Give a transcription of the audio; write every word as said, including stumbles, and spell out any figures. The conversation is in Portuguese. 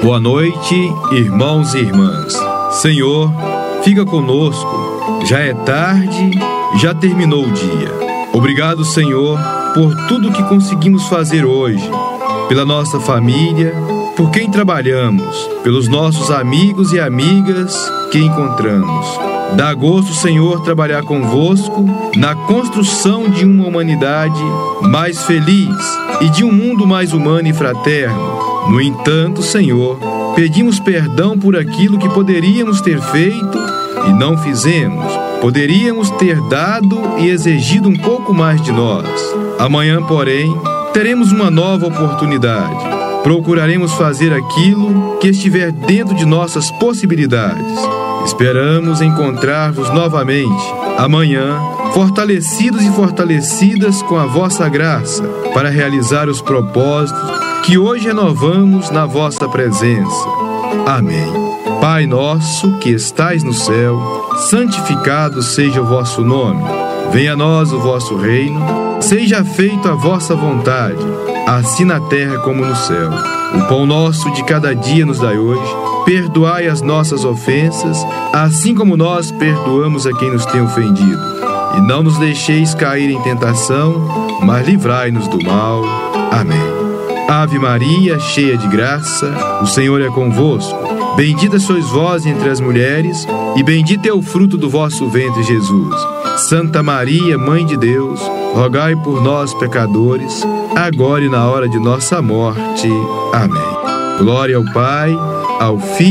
Boa noite, irmãos e irmãs. Senhor, fica conosco. Já é tarde, já terminou o dia. Obrigado, Senhor, por tudo que conseguimos fazer hoje, pela nossa família, por quem trabalhamos, pelos nossos amigos e amigas que encontramos. Dá gosto, Senhor, trabalhar convosco na construção de uma humanidade mais feliz e de um mundo mais humano e fraterno. No entanto, Senhor, pedimos perdão por aquilo que poderíamos ter feito e não fizemos. Poderíamos ter dado e exigido um pouco mais de nós. Amanhã, porém, teremos uma nova oportunidade. Procuraremos fazer aquilo que estiver dentro de nossas possibilidades. Esperamos encontrar-vos novamente amanhã, fortalecidos e fortalecidas com a vossa graça, para realizar os propósitos que hoje renovamos na vossa presença. Amém. Pai nosso que estais no céu, santificado seja o vosso nome. Venha a nós o vosso reino, seja feita a vossa vontade, assim na terra como no céu. O pão nosso de cada dia nos dai hoje. Perdoai as nossas ofensas, assim como nós perdoamos a quem nos tem ofendido. E não nos deixeis cair em tentação, mas livrai-nos do mal. Amém. Ave Maria, cheia de graça, o Senhor é convosco. Bendita sois vós entre as mulheres, e bendito é o fruto do vosso ventre, Jesus. Santa Maria, Mãe de Deus, rogai por nós, pecadores, agora e na hora de nossa morte. Amém. Glória ao Pai, ao Filho